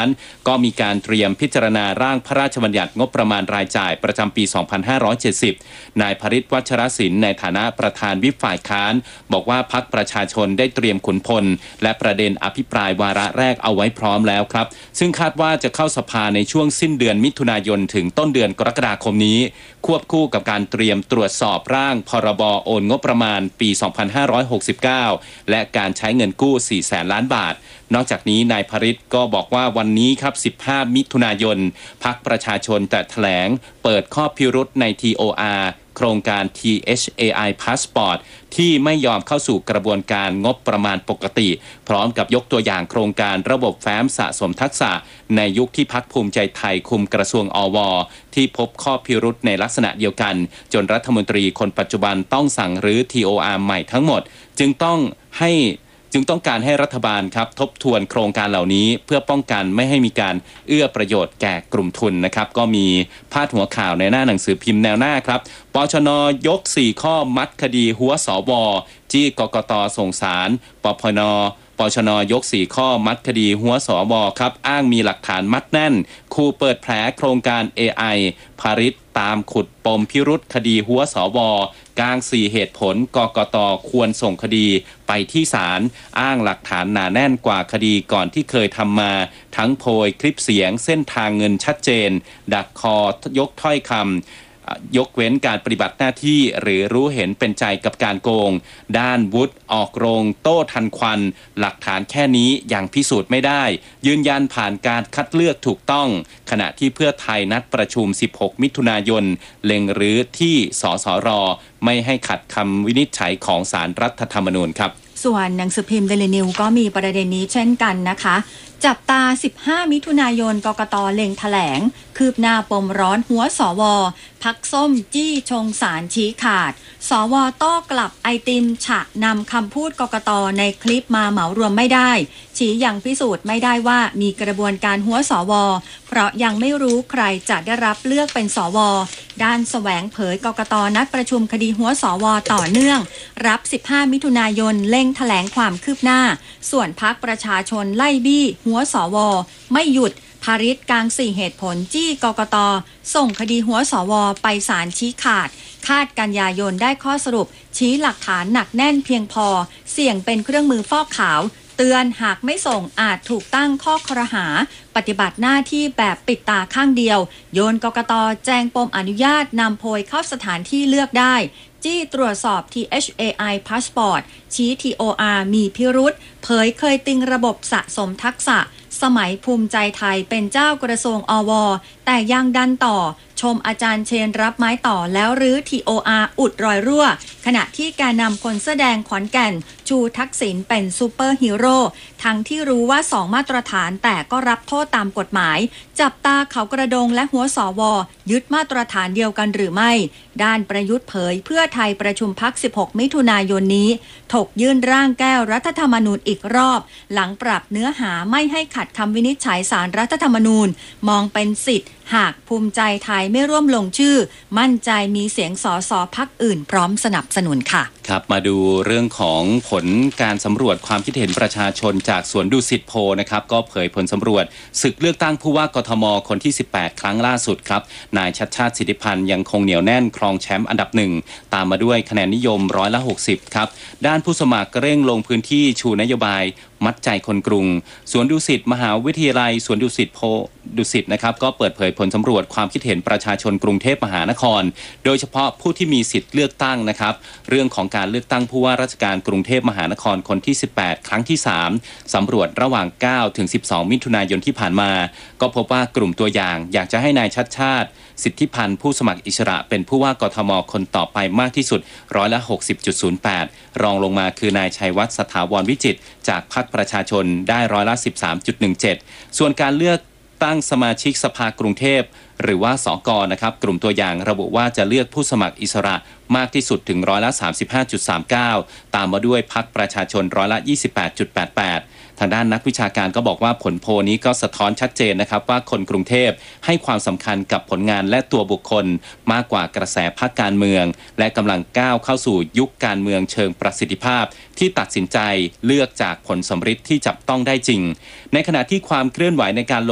านก็มีการเตรียมพิจารณาร่างพระราชบัญญัติงบประมาณรายจ่ายประจำปี 2570 นายพฤทธิ์ วัชรศิลป์ในฐานะประธานวิปฝ่ายค้านบอกว่าพรรคประชาชนได้เตรียมขุนพลและประเด็นอภิปรายวาระแรกเอาไว้พร้อมแล้วครับซึ่งคาดว่าจะเข้าสภาในช่วงสิ้นเดือนมิถุนายนถึงต้นเดือนกรกฎาคมนี้ควบคู่กับการเตรียมตรวจสอบร่างพรบโอนงบประมาณปี 2569 และการใช้เงินกู้ 400,000 ล้านบาทนอกจากนี้นายพฤทธิ์ก็บอกว่าวันนี้ครับ15 มิถุนายนพรรคประชาชนจะแถลงเปิดข้อพิรุธใน TOR โครงการ THAI Passport ที่ไม่ยอมเข้าสู่กระบวนการงบประมาณปกติพร้อมกับยกตัวอย่างโครงการระบบแฟ้มสะสมทักษะในยุคที่พรรคภูมิใจไทยคุมกระทรวงอว.ที่พบข้อพิรุธในลักษณะเดียวกันจนรัฐมนตรีคนปัจจุบันต้องสั่งรื้อ TOR ใหม่ทั้งหมดจึงต้องการให้รัฐบาลครับทบทวนโครงการเหล่านี้เพื่อป้องกันไม่ให้มีการเอื้อประโยชน์แก่กลุ่มทุนนะครับก็มีพาดหัวข่าวในหน้าหนังสือพิมพ์แนวหน้าครับปชน.ยก4ข้อมัดคดีหัวสว.จี้กกต.ส่งศาลปชน.ยก4ข้อมัดคดีหัวสว.ครับอ้างมีหลักฐานมัดแน่นขู่เปิดแผลโครงการ AI พาริษตามขุดปมพิรุธคดีหัวสว.กลาง4เหตุผลกกต.ควรส่งคดีไปที่ศาลอ้างหลักฐานหนาแน่นกว่าคดีก่อนที่เคยทำมาทั้งโพยคลิปเสียงเส้นทางเงินชัดเจนดักคอยกถ้อยคำยกเว้นการปฏิบัติหน้าที่หรือรู้เห็นเป็นใจกับการโกงด้านวุฒิออกโรงโต้ทันควันหลักฐานแค่นี้ยังพิสูจน์ไม่ได้ยืนยันผ่านการคัดเลือกถูกต้องขณะที่เพื่อไทยนัดประชุม16 มิถุนายนเล็งรื้อที่สสร.ไม่ให้ขัดคำวินิจฉัยของศาลรัฐธรรมนูญครับส่วนหนังสือพิมพ์เดลินิวก็มีประเด็นนี้เช่นกันนะคะจับตา15 มิถุนายนกกต.เล็งแถลงคืบหน้าปมร้อนหัวสว.พักส้มจี้ชงสารชี้ขาดสว.โต้กลับไอติมฉะนำคำพูดกกต.ในคลิปมาเหมารวมไม่ได้ชี้ยังพิสูจน์ไม่ได้ว่ามีกระบวนการหัวสว.เพราะยังไม่รู้ใครจะได้รับเลือกเป็นสว.ด้านแสวงเผยกกต.นัดประชุมคดีหัวสว.ต่อเนื่องรับ15 มิถุนายนเล็งแถลงความคืบหน้าส่วนพรรคประชาชนไล่บี้หัวสว.ไม่หยุดพาริษกลาง4เหตุผลจี้กกต.ส่งคดีหัวสว.ไปศาลชี้ขาดคาดกันยายนได้ข้อสรุปชี้หลักฐานหนักแน่นเพียงพอเสี่ยงเป็นเครื่องมือฟอกขาวเตือนหากไม่ส่งอาจถูกตั้งข้อครหาปฏิบัติหน้าที่แบบปิดตาข้างเดียวโยนกกต.แจงปมอนุญาตนำโพยเข้าสถานที่เลือกได้จี้ตรวจสอบ THAI Passport ชี้ TOR มีพิรุธเผยเคยติงระบบสะสมทักษะสมัยภูมิใจไทยเป็นเจ้ากระทรวงอว.แต่ยังดันต่อชมอาจารย์เชนรับไม้ต่อแล้วรื้อ TOR อุดรอยรั่วขณะที่การนำคนแสดงขอนแก่นชูทักษิณเป็นซูเปอร์ฮีโร่ทั้งที่รู้ว่า2มาตรฐานแต่ก็รับโทษตามกฎหมายจับตาเขากระดงและหัวสว.ยึดมาตรฐานเดียวกันหรือไม่ด้านประยุทธ์เผยเพื่อไทยประชุมพรรค16 มิถุนายนนี้ถกยื่นร่างแก้รัฐธรรมนูญอีกรอบหลังปรับเนื้อหาไม่ให้ขัดคำวินิจฉัยศาลรัฐธรรมนูญมองเป็นสิทธิ์หากภูมิใจไทยไม่ร่วมลงชื่อมั่นใจมีเสียงสสพรรคอื่นพร้อมสนับสนุนค่ะครับมาดูเรื่องของผลการสำรวจความคิดเห็นประชาชนจากสวนดุสิตโพลนะครับก็เผยผลสำรวจศึกเลือกตั้งผู้ว่ากทมคนที่18ครั้งล่าสุดครับนายชัชชาติสิทธิพันธ์ยังคงเหนียวแน่นครองแชมป์อันดับ1ตามมาด้วยคะแนนนิยม60%ครับด้านผู้สมัครเร่งลงพื้นที่ชูนโยบายมัดใจคนกรุงสวนดุสิตมหาวิทยาลัยสวนดุสิตโพดุสิตนะครับก็เปิดเผยผลสำรวจความคิดเห็นประชาชนกรุงเทพมหานครโดยเฉพาะผู้ที่มีสิทธิ์เลือกตั้งนะครับเรื่องของการเลือกตั้งผู้ว่าราชการกรุงเทพมหานครคนที่18ครั้งที่3สำรวจระหว่าง9ถึง12มิถุนายนที่ผ่านมาก็พบว่ากลุ่มตัวอย่างอยากจะให้นายชัชชาติสิทธิพันธ์ผู้สมัครอิสระเป็นผู้ว่ากทมคนต่อไปมากที่สุด60.08%รองลงมาคือนายชัยวัฒน์สถาวรวิจิตรจากพรรคประชาชนได้13.17%ส่วนการเลือกตั้งสมาชิกสภากรุงเทพหรือว่าสก.นะครับกลุ่มตัวอย่างระบุว่าจะเลือกผู้สมัครอิสระมากที่สุดถึง35.39%ตามมาด้วยพรรคประชาชน28.88%ทางด้านนักวิชาการก็บอกว่าผลโพลนี้ก็สะท้อนชัดเจนนะครับว่าคนกรุงเทพให้ความสำคัญกับผลงานและตัวบุคคลมากกว่ากระแสพรรคการเมืองและกำลังก้าวเข้าสู่ยุคการเมืองเชิงประสิทธิภาพที่ตัดสินใจเลือกจากผลสำฤทธิ์ที่จับต้องได้จริงในขณะที่ความเคลื่อนไหวในการ